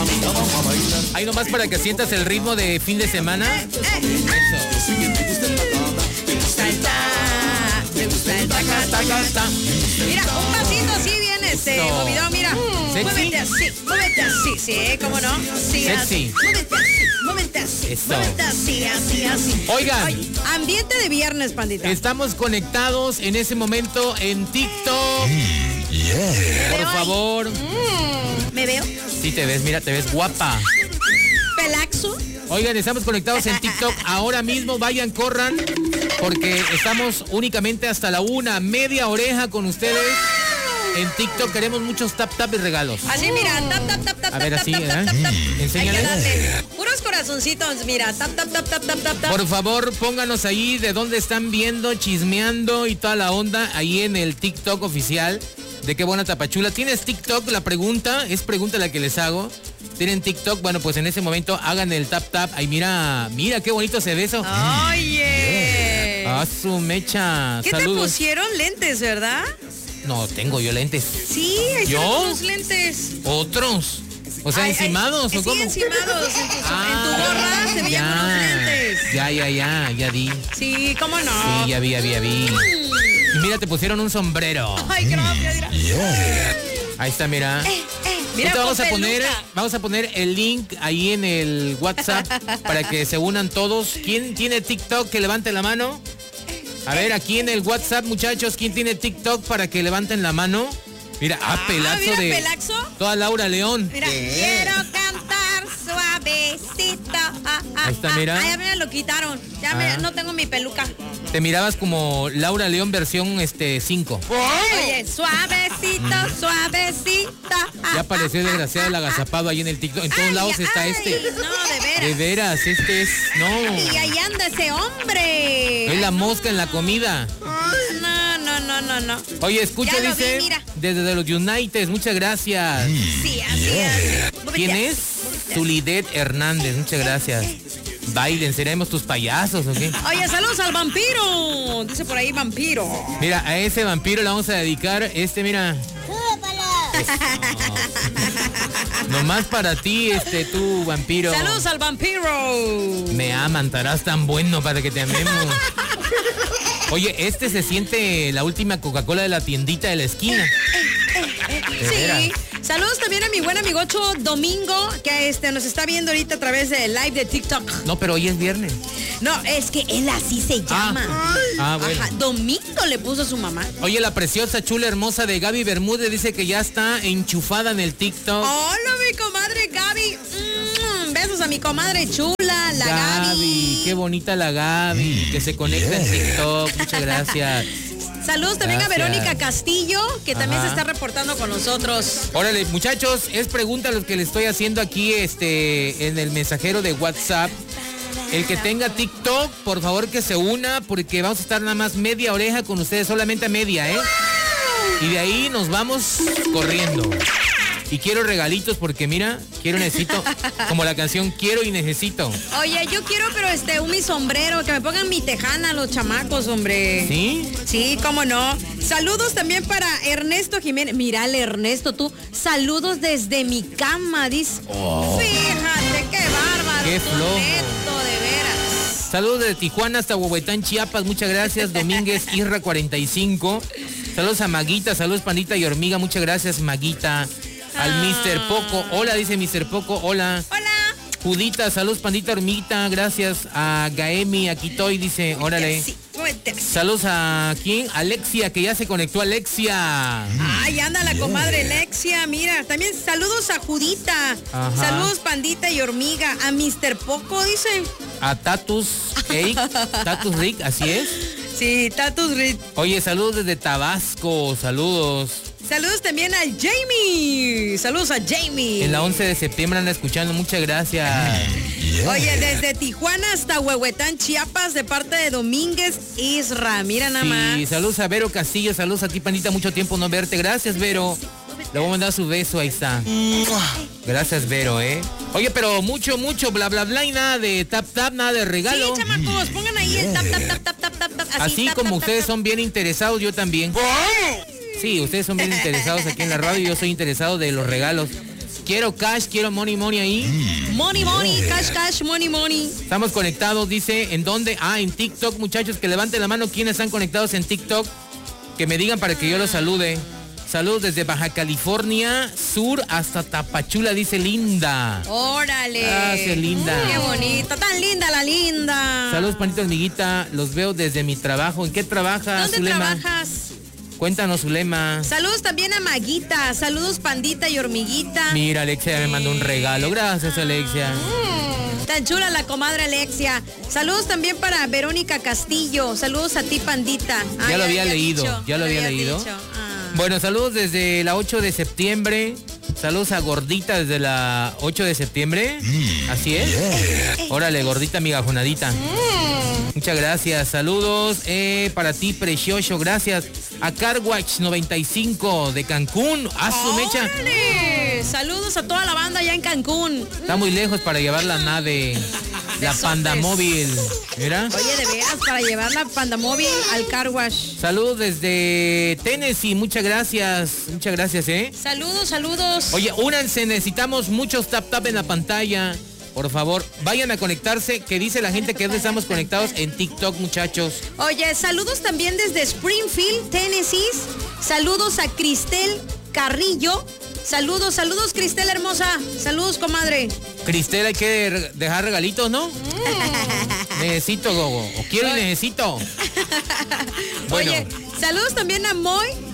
Ahí nomás para que sientas el ritmo de fin de semana. Eso. Mira, un pasito así bien movido, mira. Muévete así, sí, cómo no. Sí, así. Muévete así. Eso. Muévete así. Oigan. Ambiente de viernes, pandita. Estamos conectados en ese momento en TikTok. Por favor. ¿Me veo? Sí te ves, mira, te ves guapa. Pelaxo. Oigan, estamos conectados en TikTok. Ahora mismo vayan, corran, porque estamos únicamente hasta la 1, media oreja con ustedes. En TikTok queremos muchos tap y regalos. Así, mira, tap. A ver, así, tap. Enséñale. Hay que darle puros corazoncitos, mira, tap. Por favor, pónganos ahí de dónde están viendo, chismeando y toda la onda ahí en el TikTok oficial de Qué Buena Tapachula. ¿Tienes TikTok? La pregunta la que les hago. ¿Tienen TikTok? Bueno, pues en ese momento hagan el tap. Ahí mira qué bonito se ve eso. Oye. A su mecha. ¿Qué Saludos. te pusieron lentes, verdad? No, tengo yo lentes. Sí, ahí ¿Yo? los lentes. ¿Otros? O sea, ¿encimados o cómo? Sí, encimados. En tu gorra se veían unos lentes. Ya di. Sí, ¿cómo no? Sí, ya vi. Y mira, te pusieron un sombrero. Ay, gracias. Ahí está, mira. Mira, vamos a poner el link ahí en el WhatsApp para que se unan todos. ¿Quién tiene TikTok? Que levante la mano. A ver, aquí en el WhatsApp, muchachos, ¿quién tiene TikTok para que levanten la mano? Mira, pelazo de... Pelaxo. Toda Laura León. Mira, quiero cantar suavecito. Ahí está, mira. Ya me lo quitaron. No tengo mi peluca. Te mirabas como Laura León versión 5. Oye, suavecito. Ya apareció el desgraciado el agazapado ahí en el TikTok. En todos lados está este. No, de veras. De veras, este es... No. Y ahí anda ese hombre. Es la mosca en la comida. No. Oye, escucha, Ya lo dice, vi, mira. desde los United, muchas gracias. Sí, así. ¿Quién es? Zulidet Hernández, muchas gracias. Bailen, ¿seremos tus payasos o qué? Oye, saludos al vampiro. Dice por ahí vampiro. Mira, a ese vampiro le vamos a dedicar mira. Nomás para ti, tú, vampiro. Saludos al vampiro. Me aman, estarás tan bueno para que te amemos. Oye, se siente la última Coca-Cola de la tiendita de la esquina. Sí. Saludos también a mi buen amigocho Domingo, que nos está viendo ahorita a través del live de TikTok. No, pero hoy es viernes. No, es que él así se llama. Bueno. Ajá, Domingo le puso a su mamá. Oye, la preciosa, chula, hermosa de Gaby Bermúdez dice que ya está enchufada en el TikTok. Hola, mi comadre Gaby. Besos a mi comadre chula, la Gaby. Qué bonita la Gaby, que se conecta en TikTok. Muchas gracias. Saludos también a Verónica Castillo, que también se está reportando con nosotros. Órale, muchachos, es pregunta lo que le estoy haciendo aquí en el mensajero de WhatsApp. El que tenga TikTok, por favor que se una, porque vamos a estar nada más media oreja con ustedes, solamente a media, Y de ahí nos vamos corriendo. Y quiero regalitos porque mira, necesito, como la canción Quiero y Necesito. Oye, yo quiero, pero mi sombrero, que me pongan mi tejana los chamacos, hombre. ¿Sí? Sí, cómo no. Saludos también para Ernesto Jiménez. Mírale, Ernesto, tú. Saludos desde mi cama, dice. Fíjate, qué bárbaro. Qué flojo. Neto, de veras. Saludos desde Tijuana hasta Huehuetán, Chiapas. Muchas gracias, Domínguez Irra 45. Saludos a Maguita, saludos Pandita y Hormiga. Muchas gracias, Maguita. Al Mr. Poco. Hola, dice Mr. Poco. Hola. Judita, saludos, Pandita, Hormiguita. Gracias a Gaemi. Aquí estoy, dice. Órale. Saludos a ¿quién? Alexia, que ya se conectó. Alexia. Ay, anda la comadre Alexia. Mira, también saludos a Judita. Ajá. Saludos, Pandita y Hormiga. A Mr. Poco, dice. A Tatus Cake. Tatus Rick, así es. Sí, Tatus Rick. Oye, saludos desde Tabasco. Saludos. Saludos también al Jamie. Saludos a Jamie. En la 11 de septiembre andan escuchando. Muchas gracias. Oye, desde Tijuana hasta Huehuetán, Chiapas, de parte de Domínguez Isra. Mira nada más. Sí, saludos a Vero Castillo. Saludos a ti, Panita. Mucho tiempo no verte. Gracias, Vero. Le voy a mandar su beso. Ahí está. Gracias, Vero, Oye, pero mucho, bla, bla, bla. Y nada de tap, nada de regalo. Sí, chamacos. Pongan ahí el tap. Así tap, como tap, ustedes tap. son bien interesados, yo también. Sí, ustedes son bien interesados aquí en la radio y yo soy interesado de los regalos. Quiero cash, quiero money ahí. Money, cash, money. Estamos conectados, dice, ¿en dónde? En TikTok, muchachos, que levanten la mano quienes están conectados en TikTok. Que me digan para que yo los salude. Saludos desde Baja California Sur hasta Tapachula, dice Linda. Órale. Gracias, Linda. Qué bonito, tan linda la Linda. Saludos, panito hormiguita, los veo desde mi trabajo. ¿En qué trabajas, ¿Dónde Zulema? trabajas? Cuéntanos, Zulema. Saludos también a Maguita, saludos Pandita y Hormiguita. Mira, Alexia me mandó un regalo. Gracias, Alexia. Tan chula la comadre Alexia. Saludos también para Verónica Castillo. Saludos a ti, Pandita. Ya lo había leído, ya lo había leído. Bueno, saludos desde la 8 de septiembre. Saludos a Gordita desde la 8 de septiembre. Así es. Órale, Gordita, mi gajonadita. Muchas gracias. Saludos para ti, Precioso. Gracias. A Carwatch 95 de Cancún. A su mecha. ¡Órale! Saludos a toda la banda allá en Cancún. Está muy lejos para llevar la nave. La Panda Móvil. Mira. Oye, de veras, para llevar la Panda Móvil al Car Wash. Saludos desde Tennessee. Muchas gracias. Muchas gracias, Saludos. Oye, únanse. Necesitamos muchos tap en la pantalla. Por favor, vayan a conectarse. Que dice la gente que estamos conectados en TikTok, muchachos. Oye, saludos también desde Springfield, Tennessee. Saludos a Cristel Carrillo. Saludos, Cristel hermosa. Saludos, comadre. Cristel, hay que dejar regalitos, ¿no? Necesito, Gogo. O quiero y necesito. Bueno. Oye, saludos también a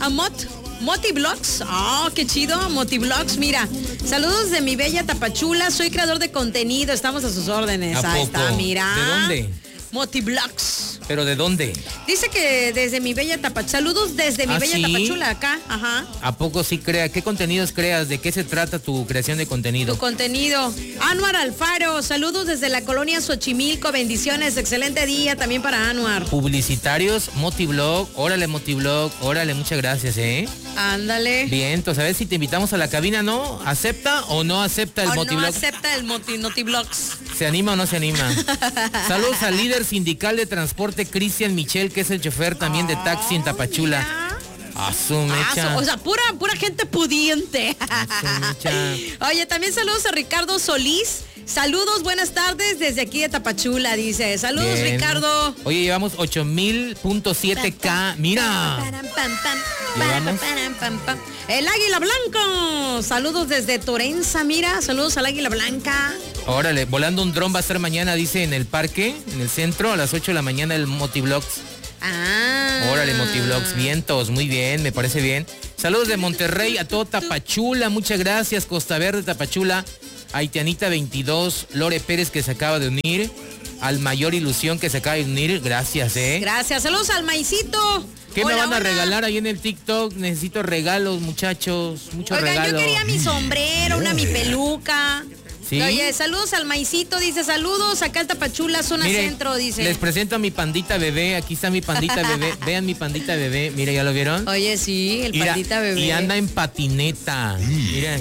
Motivlogs. Qué chido, Motivlogs. Mira, saludos de mi bella Tapachula. Soy creador de contenido. Estamos a sus órdenes. ¿A Ahí poco? está, mira. ¿De dónde? Motivlogs. ¿Pero de dónde? Dice que desde mi bella Tapachula. Saludos desde mi bella ¿sí? Tapachula, acá. Ajá. ¿A poco sí crea? ¿Qué contenidos creas? ¿De qué se trata tu creación de contenido? Tu contenido. Anuar Alfaro, saludos desde la colonia Xochimilco. Bendiciones, excelente día también para Anuar. Publicitarios, Motivlog. Órale, Motivlog. Órale, muchas gracias, Ándale. Bien, entonces a ver si te invitamos a la cabina, ¿no? ¿Acepta o no acepta el Motivlog? No acepta el Motivlogs. ¿Se anima o no se anima? Saludos al líder sindical de transporte, Cristian Michel, que es el chofer también de taxi en Tapachula. A su mecha. O sea, pura gente pudiente. Oye, también saludos a Ricardo Solís. Saludos, buenas tardes desde aquí de Tapachula, dice. Saludos, bien. Ricardo. Oye, llevamos 8,000.7K. Mira. ¿Llevamos? El Águila Blanco. Saludos desde Torenza, mira. Saludos al Águila Blanca. Órale, volando un dron va a estar mañana, dice, en el parque, en el centro, a las 8 de la mañana, el Motivlogs. Órale, Motivlogs, vientos, muy bien, me parece bien. Saludos de Monterrey a todo Tapachula, muchas gracias, Costa Verde, Tapachula. Haitianita 22, Lore Pérez que se acaba de unir, al Mayor Ilusión que se acaba de unir, gracias, Gracias, saludos al Maicito. ¿Qué me van a regalar ahí en el TikTok? Necesito regalos, muchachos, muchos regalos. Yo quería mi sombrero, mi peluca. ¿Sí? Oye, saludos al Maicito, dice, saludos, acá al Tapachula, zona centro, dice. Les presento a mi pandita bebé, aquí está mi pandita bebé, vean mi pandita bebé, mira, ¿ya lo vieron? Oye, sí, el pandita bebé. Y anda en patineta, mira.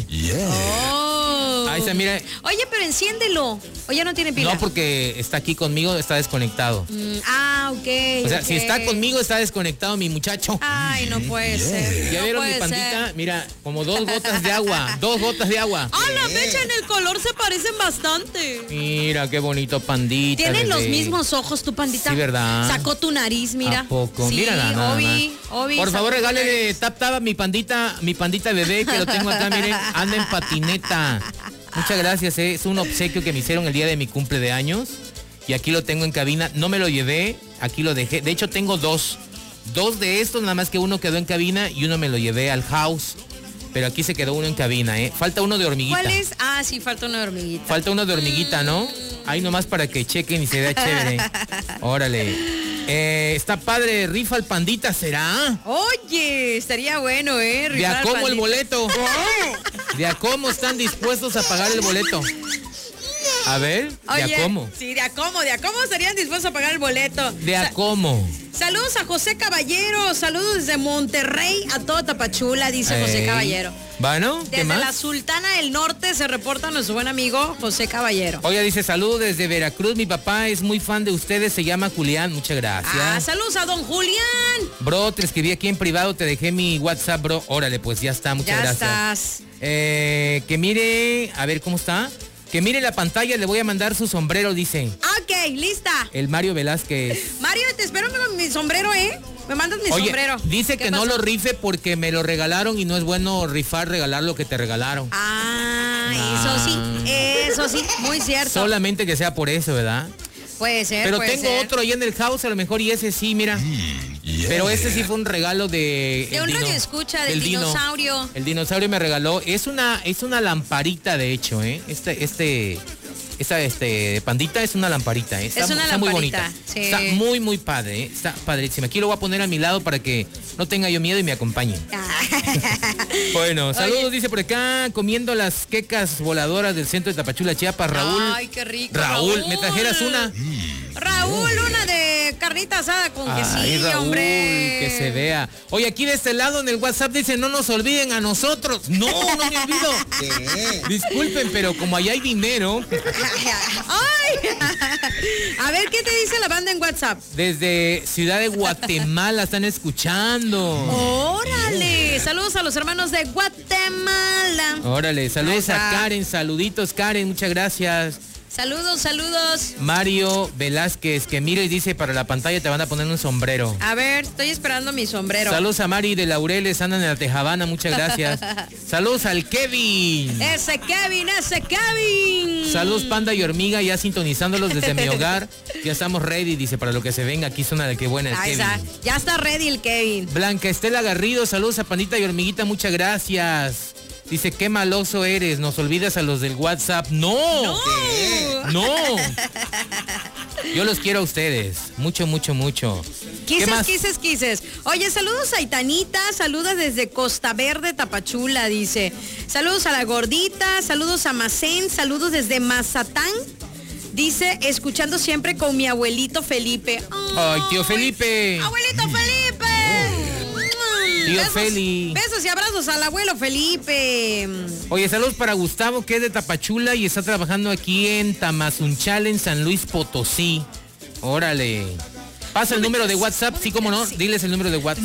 Ahí está, mira. Oye, pero enciéndelo, o ya no tiene pila. No, porque está aquí conmigo, está desconectado. Ok. O sea, si está conmigo, está desconectado mi muchacho. Ay, no puede ser. ¿Ya vieron mi pandita? Mira, como 2 gotas de agua, 2 gotas de agua. La mecha en el color se parecen bastante. Mira, qué bonito pandita. Tienen los mismos ojos tu pandita. Sí, ¿verdad? Sacó tu nariz, mira. ¿A poco? Sí, Mírala, nada Obi. Por favor, regálele tap a mi pandita bebé, que lo tengo acá, miren, anda en patineta. Muchas gracias, es un obsequio que me hicieron el día de mi cumpleaños. Y aquí lo tengo en cabina, no me lo llevé, aquí lo dejé. De hecho, tengo 2 de estos, nada más que uno quedó en cabina y uno me lo llevé al house. Pero aquí se quedó uno en cabina, Falta uno de hormiguita. ¿Cuál es? Sí, falta uno de hormiguita. Falta uno de hormiguita, ¿no? Ahí nomás para que chequen y se vea chévere. Órale. Está padre, rifa el pandita, ¿será? Oye, estaría bueno, ¿De a cómo el boleto? ¿De a cómo están dispuestos a pagar el boleto? A ver, ¿de a cómo? Sí, de a cómo estarían dispuestos a pagar el boleto. ¿De a cómo? Saludos a José Caballero, saludos desde Monterrey a todo Tapachula, dice José Caballero. Bueno, ¿qué Desde más? la Sultana del Norte se reporta nuestro buen amigo José Caballero. Oiga, dice, saludos desde Veracruz, mi papá es muy fan de ustedes, se llama Julián, muchas gracias. Saludos a don Julián. Bro, te escribí aquí en privado, te dejé mi WhatsApp, bro. Órale, pues ya está, muchas gracias. Ya estás. Que mire, a ver, ¿cómo está? Que mire la pantalla, le voy a mandar su sombrero, dice. Ok, lista. El Mario Velázquez. Mario, te espero con mi sombrero, ¿eh? Me mandas mi sombrero. Dice que no lo rife porque me lo regalaron y no es bueno regalar lo que te regalaron. Eso sí, muy cierto. Solamente que sea por eso, ¿verdad? Puede ser. Pero puede tengo ser. otro ahí en el house, a lo mejor, y ese sí, mira. Pero este sí fue un regalo de un radioescucha del dinosaurio. El dinosaurio me regaló. Es una lamparita, de hecho, ¿eh? Esta pandita es una lamparita, ¿eh? Está muy bonita. Sí. Está muy, muy padre, ¿eh? Está padrísima. Aquí lo voy a poner a mi lado para que no tenga yo miedo y me acompañe. Bueno, saludos, dice por acá, comiendo las quecas voladoras del centro de Tapachula, Chiapas, Raúl. Ay, qué rico. Raúl, ¿me trajeras una? Raúl, una de carnita asada con quesillo, Raúl, hombre. que se vea. Oye, aquí de este lado en el WhatsApp dice, no nos olviden a nosotros. No me olvido. Disculpen, pero como allá hay dinero. Ay. A ver, ¿qué te dice la banda en WhatsApp? Desde Ciudad de Guatemala están escuchando. Órale, saludos a los hermanos de Guatemala. Órale, saludos a Karen, saluditos Karen, muchas gracias. Saludos. Mario Velázquez, que mire y dice, para la pantalla te van a poner un sombrero. A ver, estoy esperando mi sombrero. Saludos a Mari de Laureles, andan en la Tejabana, muchas gracias. Saludos al Kevin. Ese Kevin. Saludos Panda y Hormiga, ya sintonizándolos desde mi hogar. Ya estamos ready, dice, para lo que se venga. Aquí suena de qué buena el Kevin. Ya está ready el Kevin. Blanca Estela Garrido, saludos a Pandita y Hormiguita, muchas gracias. Dice, qué maloso eres, nos olvidas a los del WhatsApp. ¡No! Yo los quiero a ustedes. Mucho. Quises. Oye, saludos a Itanita, saludos desde Costa Verde, Tapachula, dice. Saludos a la gordita, saludos a Macén, saludos desde Mazatán. Dice, escuchando siempre con mi abuelito Felipe. ¡Ay, tío Felipe! ¡Abuelito Felipe! Tío Feli. Besos y abrazos al abuelo Felipe. Oye, saludos para Gustavo, que es de Tapachula y está trabajando aquí en Tamazunchal, en San Luis Potosí. Órale. Pasa el número de WhatsApp, sí, cómo no. Diles el número de WhatsApp.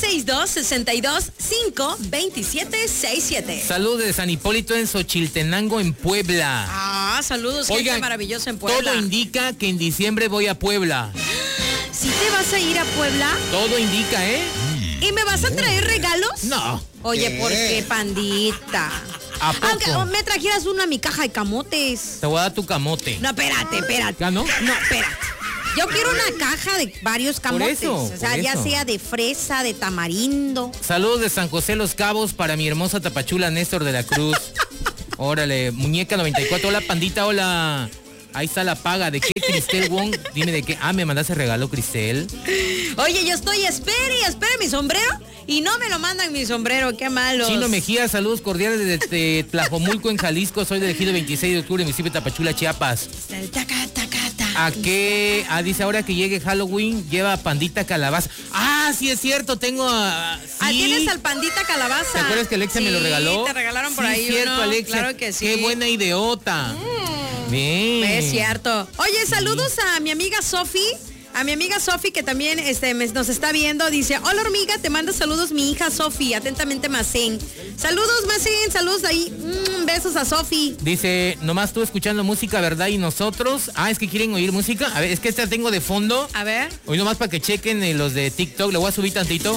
962-62-5-2767. Saludos de San Hipólito en Xochiltenango, en Puebla. Saludos, oigan, gente maravillosa en Puebla. Todo indica que en diciembre voy a Puebla. ¿Sí te vas a ir a Puebla? Todo indica, ¿eh? ¿Y me vas a traer regalos? No. Oye, ¿por qué, pandita? ¿A poco? Aunque me trajeras mi caja de camotes. Te voy a dar tu camote. No, espérate. ¿Ya no? No, espérate. Yo quiero una caja de varios camotes. Por eso. Ya sea de fresa, de tamarindo. Saludos de San José Los Cabos para mi hermosa Tapachula, Néstor de la Cruz. Órale, Muñeca 94. Hola, pandita, hola. Ahí está la paga. ¿De qué, Cristel Wong? Dime de qué. Me mandaste regalo, Cristel. Oye, yo estoy, espere mi sombrero y no me lo mandan mi sombrero, qué malo. Chino Mejía, saludos cordiales desde Tlajomulco, en Jalisco. Soy del ejido 26 de octubre, municipio de Tapachula, Chiapas. ¿A qué? Dice, ahora que llegue Halloween, lleva pandita calabaza. Sí es cierto, tengo tienes al pandita calabaza. ¿Te acuerdas que Alexia me lo regaló? Te regalaron por ahí es cierto, uno. Alexia. Claro que sí. Qué buena ideota. Bien. Es cierto. Oye, saludos a mi amiga Sofi. A mi amiga Sofi, que también nos está viendo, dice, hola hormiga, te manda saludos mi hija Sofi, atentamente Macén. Saludos Macén, saludos ahí, besos a Sofi. Dice, nomás tú escuchando música, ¿verdad? Y nosotros, es que quieren oír música. A ver, es que esta tengo de fondo. A ver. Hoy nomás para que chequen los de TikTok, le voy a subir tantito.